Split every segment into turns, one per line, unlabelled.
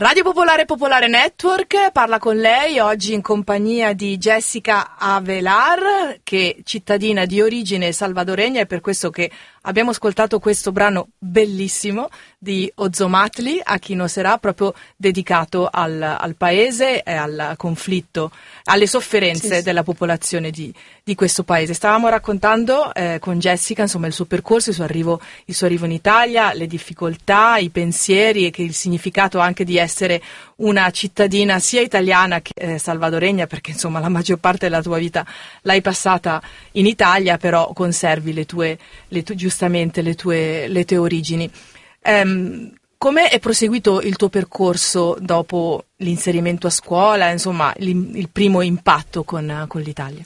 Radio Popolare Popolare Network parla con lei oggi in compagnia di Jessica Avelar, che è cittadina di origine salvadoregna, e per questo che abbiamo ascoltato questo brano bellissimo di Ozomatli, Aquí no será, proprio dedicato al paese e al conflitto, alle sofferenze della popolazione di questo paese. Stavamo raccontando con Jessica, insomma, il suo percorso, il suo arrivo in Italia, le difficoltà, i pensieri e che il significato anche di essere una cittadina sia italiana che salvadoregna, perché insomma la maggior parte della tua vita l'hai passata in Italia, però conservi giustamente le tue origini. Come è proseguito il tuo percorso dopo l'inserimento a scuola, insomma il primo impatto con l'Italia?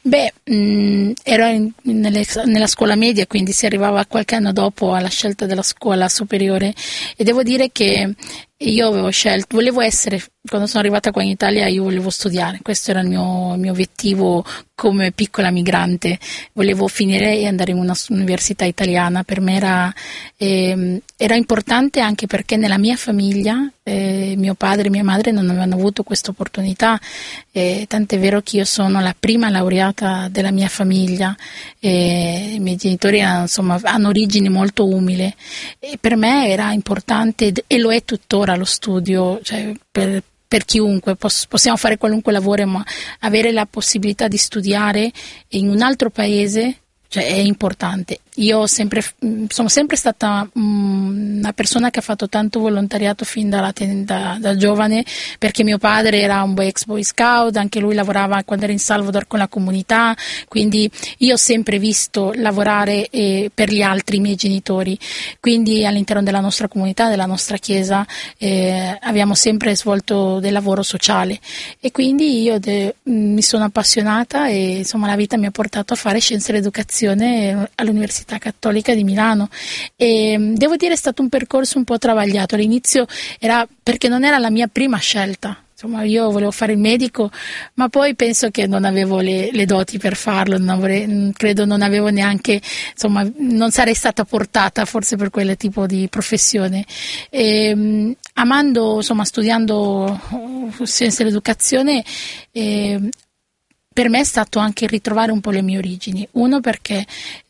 Ero nella scuola media, quindi si arrivava qualche anno dopo alla scelta della scuola superiore, e devo dire che io quando sono arrivata qua in Italia io volevo studiare, questo era il mio obiettivo come piccola migrante, volevo finire e andare in una università italiana. Per me era importante anche perché nella mia famiglia mio padre e mia madre non avevano avuto questa opportunità, tant'è vero che io sono la prima laureata della mia famiglia, i miei genitori hanno origini molto umili, e per me era importante, e lo è tuttora, lo studio, cioè per chiunque, possiamo fare qualunque lavoro, ma avere la possibilità di studiare in un altro paese, cioè, è importante. Io sono sempre stata una persona che ha fatto tanto volontariato fin da giovane, perché mio padre era un ex Boy Scout, anche lui lavorava quando era in Salvador con la comunità, quindi io ho sempre visto lavorare per gli altri, i miei genitori, quindi all'interno della nostra comunità, della nostra chiesa, abbiamo sempre svolto del lavoro sociale, e quindi io mi sono appassionata, e insomma la vita mi ha portato a fare scienze dell'educazione all'Università Cattolica di Milano, e devo dire è stato un percorso un po' travagliato. All'inizio era perché non era la mia prima scelta, insomma io volevo fare il medico, ma poi penso che non avevo le doti per farlo, credo non avevo neanche, insomma non sarei stata portata forse per quel tipo di professione. Amando, insomma, studiando scienze dell'educazione, per me è stato anche ritrovare un po' le mie origini. Uno, perché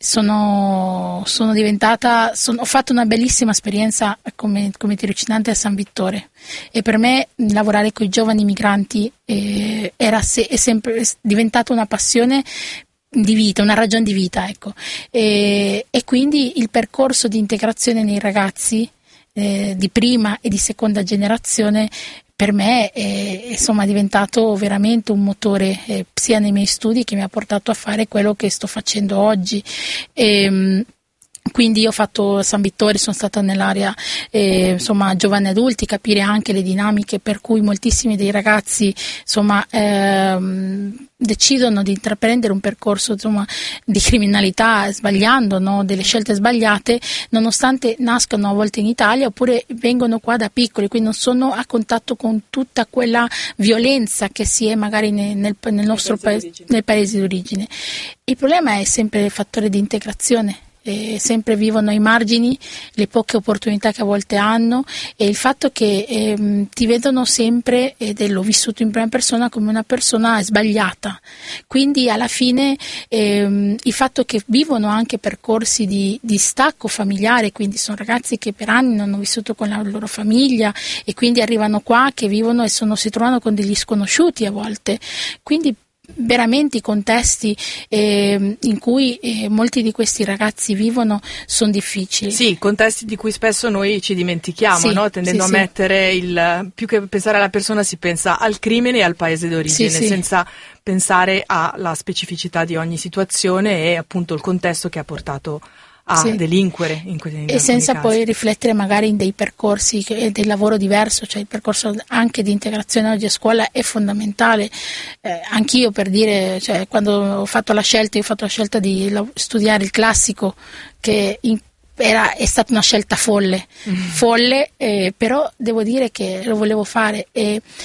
ho fatto una bellissima esperienza come tirocinante a San Vittore, e per me lavorare con i giovani migranti è sempre diventata una passione di vita, una ragione di vita, ecco. E quindi il percorso di integrazione nei ragazzi di prima e di seconda generazione per me è diventato veramente un motore, sia nei miei studi, che mi ha portato a fare quello che sto facendo oggi. Quindi io ho fatto San Vittore, sono stata nell'area giovani adulti, capire anche le dinamiche per cui moltissimi dei ragazzi decidono di intraprendere un percorso di criminalità sbagliando, no? Delle scelte sbagliate, nonostante nascano a volte in Italia oppure vengono qua da piccoli, quindi non sono a contatto con tutta quella violenza che si è magari nel nostro paese, nel paese di origine. Il problema è sempre il fattore di integrazione. Sempre vivono ai margini, le poche opportunità che a volte hanno, e il fatto che ti vedono sempre, ed l'ho vissuto in prima persona, come una persona sbagliata. Quindi alla fine il fatto che vivono anche percorsi di stacco familiare, quindi sono ragazzi che per anni non hanno vissuto con la loro famiglia e quindi arrivano qua, che vivono e si trovano con degli sconosciuti a volte, quindi veramente i contesti in cui molti di questi ragazzi vivono sono difficili.
Sì, contesti di cui spesso noi ci dimentichiamo, no? Tendendo a mettere più che pensare alla persona si pensa al crimine e al paese d'origine, senza pensare alla specificità di ogni situazione e appunto il contesto che ha portato a delinquere in e
senza
casi.
Poi riflettere magari in dei percorsi del lavoro diverso, cioè il percorso anche di integrazione oggi a scuola è fondamentale. Anch'io, per dire, cioè, quando ho fatto la scelta di studiare il classico, che è stata una scelta folle, però devo dire che lo volevo fare,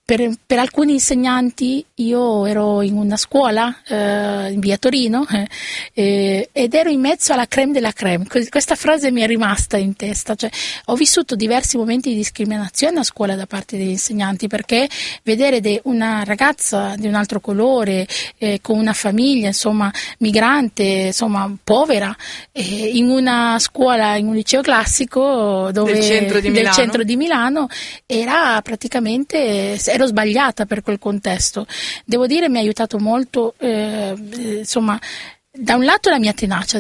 per alcuni insegnanti io ero in una scuola in via Torino ed ero in mezzo alla crème della crème. Questa frase mi è rimasta in testa, cioè, ho vissuto diversi momenti di discriminazione a scuola da parte degli insegnanti, perché vedere una ragazza di un altro colore con una famiglia insomma migrante, insomma povera, in una scuola, in un liceo classico del centro di Milano, era praticamente, ero sbagliata per quel contesto. Devo dire, mi ha aiutato molto, insomma, da un lato la mia tenacia,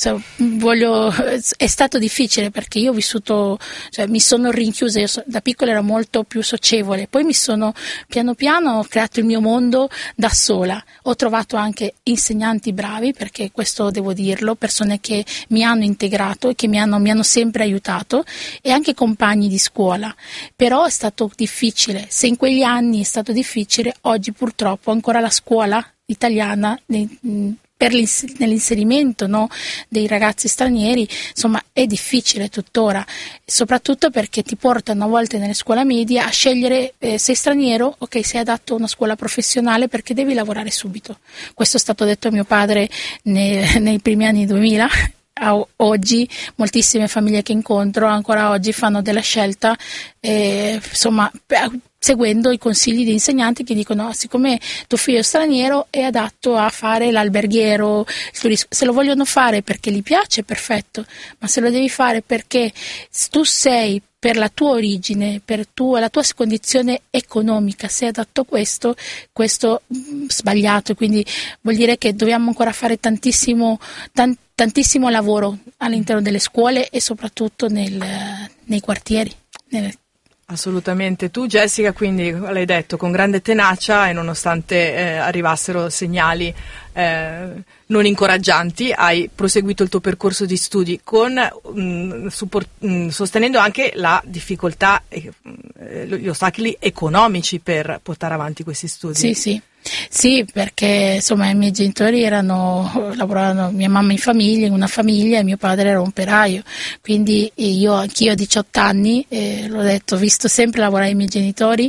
è stato difficile perché io ho vissuto, cioè mi sono rinchiusa, da piccola ero molto più socievole, poi mi sono piano piano ho creato il mio mondo da sola. Ho trovato anche insegnanti bravi, perché questo devo dirlo, persone che mi hanno integrato e che mi hanno sempre aiutato, e anche compagni di scuola. Però è stato difficile, se in quegli anni è stato difficile, oggi purtroppo ancora la scuola italiana nell'inserimento, no, dei ragazzi stranieri, insomma, è difficile tuttora, soprattutto perché ti portano a volte nelle scuole medie a scegliere, sei straniero, ok, sei adatto a una scuola professionale perché devi lavorare subito. Questo è stato detto a mio padre nei primi anni 2000. Oggi moltissime famiglie che incontro ancora oggi fanno della scelta, insomma, seguendo i consigli di insegnanti che dicono: siccome tuo figlio è straniero è adatto a fare l'alberghiero, il turismo. Se lo vogliono fare perché gli piace, perfetto, ma se lo devi fare perché tu sei, per la tua origine, per la tua condizione economica, sei adatto a questo sbagliato. Quindi vuol dire che dobbiamo ancora fare tantissimo lavoro all'interno delle scuole e soprattutto nei quartieri.
Assolutamente. Tu, Jessica, quindi l'hai detto con grande tenacia e nonostante arrivassero segnali non incoraggianti, hai proseguito il tuo percorso di studi sostenendo anche la difficoltà, gli ostacoli economici per portare avanti questi studi.
Sì, perché insomma i miei genitori lavoravano, mia mamma in una famiglia e mio padre era un operaio, quindi anch'io a 18 anni, l'ho detto, ho visto sempre lavorare i miei genitori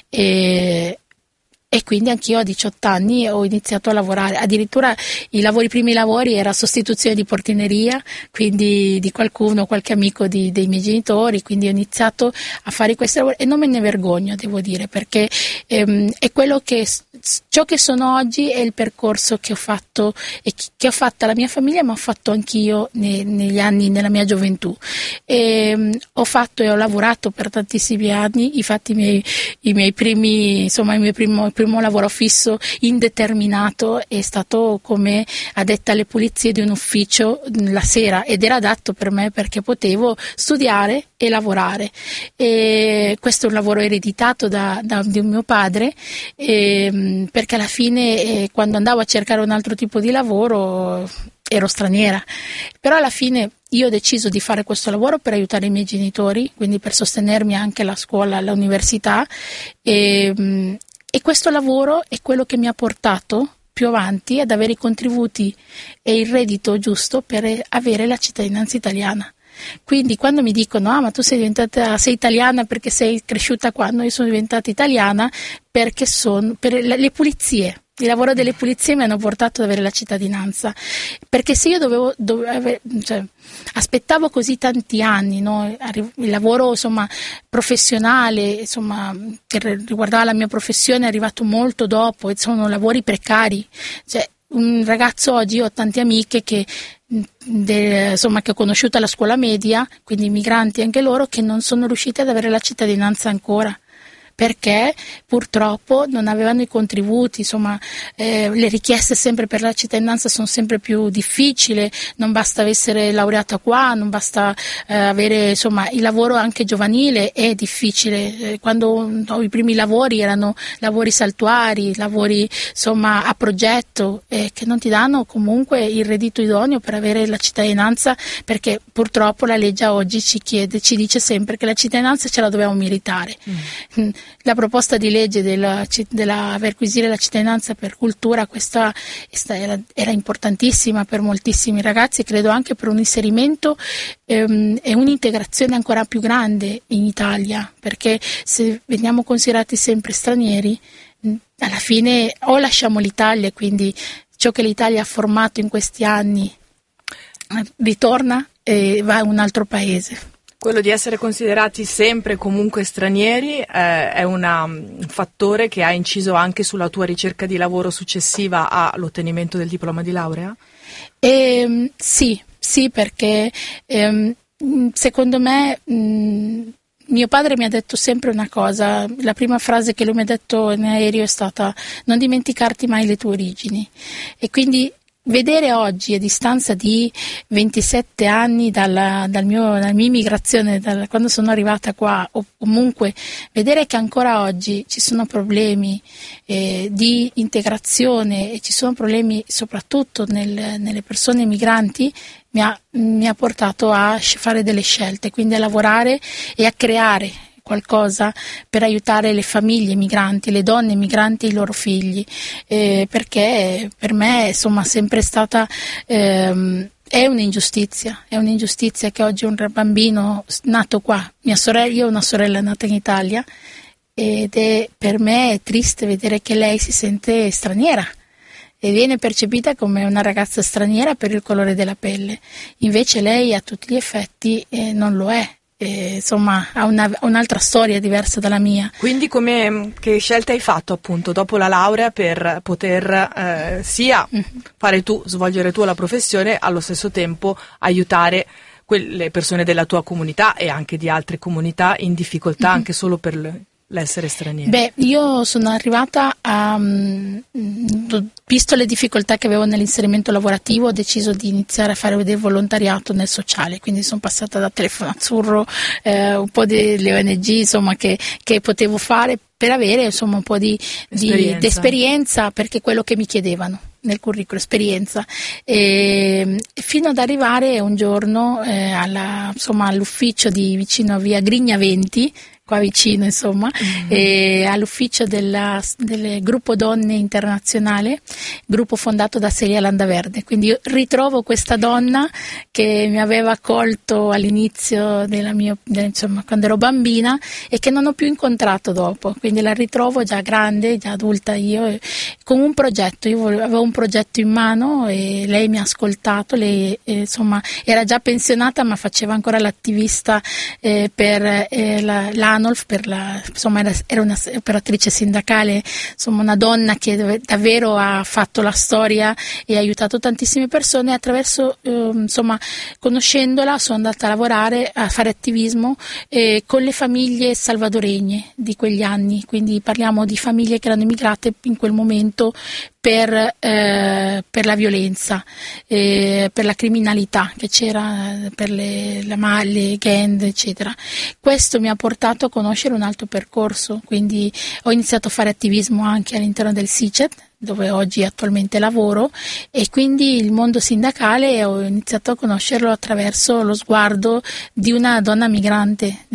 e quindi anch'io a 18 anni ho iniziato a lavorare, addirittura i primi lavori era sostituzione di portineria, quindi di qualche amico dei miei genitori, quindi ho iniziato a fare questi lavori e non me ne vergogno, devo dire, perché è quello ciò che sono oggi è il percorso che ho fatto e che ho fatto alla mia famiglia, ma ho fatto anch'io negli anni, nella mia gioventù. Ho lavorato per tantissimi anni, infatti il mio primo lavoro fisso indeterminato è stato come addetta alle pulizie di un ufficio la sera, ed era adatto per me perché potevo studiare e lavorare. E questo è un lavoro ereditato da mio padre, perché alla fine quando andavo a cercare un altro tipo di lavoro ero straniera, però alla fine io ho deciso di fare questo lavoro per aiutare i miei genitori, quindi per sostenermi anche la scuola, l'università, e questo lavoro è quello che mi ha portato più avanti ad avere i contributi e il reddito giusto per avere la cittadinanza italiana. Quindi quando mi dicono ma tu sei italiana perché sei cresciuta qua, no, io sono diventata italiana perché per le pulizie. Il lavoro delle pulizie mi hanno portato ad avere la cittadinanza, perché se io aspettavo così tanti anni, no? Il lavoro insomma professionale, insomma, che riguardava la mia professione è arrivato molto dopo, e sono lavori precari. Cioè, un ragazzo oggi, io ho tante amiche che ho conosciuto alla scuola media, quindi migranti anche loro, che non sono riusciti ad avere la cittadinanza ancora, perché purtroppo non avevano i contributi, insomma, le richieste sempre per la cittadinanza sono sempre più difficili, non basta essere laureata qua, non basta avere, insomma, il lavoro anche giovanile è difficile. Quando i primi lavori erano lavori saltuari, lavori insomma a progetto, che non ti danno comunque il reddito idoneo per avere la cittadinanza, perché purtroppo la legge oggi ci dice sempre che la cittadinanza ce la dobbiamo meritare. la proposta di legge della acquisire la cittadinanza per cultura, questa era importantissima per moltissimi ragazzi, e credo anche per un inserimento e un'integrazione ancora più grande in Italia, perché se veniamo considerati sempre stranieri, alla fine o lasciamo l'Italia, quindi ciò che l'Italia ha formato in questi anni ritorna e va a un altro paese.
Quello di essere considerati sempre comunque stranieri è un fattore che ha inciso anche sulla tua ricerca di lavoro successiva all'ottenimento del diploma di laurea? Sì, perché secondo me mio padre mi ha detto sempre una cosa. La prima frase che lui mi ha detto in aereo è stata: non dimenticarti mai le tue origini. E quindi vedere oggi, a distanza di 27 anni dalla mia immigrazione, quando sono arrivata qua, o comunque vedere che ancora oggi ci sono problemi di integrazione e ci sono problemi soprattutto nelle persone migranti, mi ha portato a fare delle scelte, quindi a lavorare e a creare qualcosa per aiutare le famiglie migranti, le donne migranti e i loro figli, perché per me insomma sempre stata è un'ingiustizia che oggi un bambino nato qua, io ho una sorella nata in Italia, ed per me è triste vedere che lei si sente straniera e viene percepita come una ragazza straniera per il colore della pelle, invece lei a tutti gli effetti non lo è. Insomma, ha un'altra storia diversa dalla mia. Quindi che scelte hai fatto appunto dopo la laurea per poter sia svolgere tu la professione, allo stesso tempo aiutare quelle persone della tua comunità e anche di altre comunità in difficoltà anche solo per l'essere straniera?
Beh, io sono arrivata visto le difficoltà che avevo nell'inserimento lavorativo, ho deciso di iniziare a fare del volontariato nel sociale, quindi sono passata da Telefono Azzurro, un po' delle ONG insomma che potevo fare per avere insomma un po' di esperienza, perché quello che mi chiedevano nel curriculum, esperienza, fino ad arrivare un giorno all'ufficio di vicino via Grigna 20, qua vicino insomma, all'ufficio del gruppo Donne Internazionale, gruppo fondato da Celia Landaverde. Quindi io ritrovo questa donna che mi aveva accolto all'inizio quando ero bambina e che non ho più incontrato dopo, quindi la ritrovo già grande, già adulta io, con un progetto. Avevo un progetto in mano e lei mi ha ascoltato. Lei era già pensionata ma faceva ancora l'attivista per l'ANOLF, era una operatrice sindacale, insomma una donna che davvero ha fatto la storia e ha aiutato tantissime persone. Attraverso conoscendola sono andata a lavorare, a fare attivismo con le famiglie salvadoregne di quegli anni, quindi parliamo di famiglie che erano immigrate in quel momento per la violenza, per la criminalità che c'era, per le gang, eccetera. Questo mi ha portato a conoscere un altro percorso, quindi ho iniziato a fare attivismo anche all'interno del SICET, dove oggi attualmente lavoro, e quindi il mondo sindacale ho iniziato a conoscerlo attraverso lo sguardo di una donna migrante,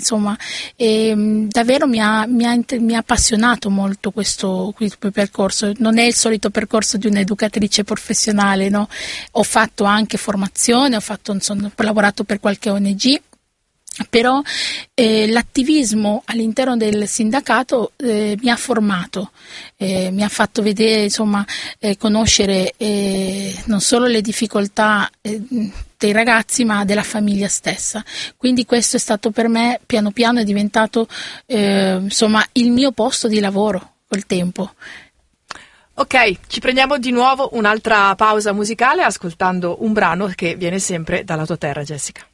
davvero mi ha appassionato molto questo percorso. Non è il solito percorso di un'educatrice professionale, no? Ho fatto anche formazione, ho lavorato per qualche ONG, però l'attivismo all'interno del sindacato mi ha formato, mi ha fatto vedere, conoscere non solo le difficoltà dei ragazzi ma della famiglia stessa. Quindi questo è stato per me, piano piano è diventato il mio posto di lavoro col tempo.
Ok, ci prendiamo di nuovo un'altra pausa musicale ascoltando un brano che viene sempre dalla tua terra, Jessica.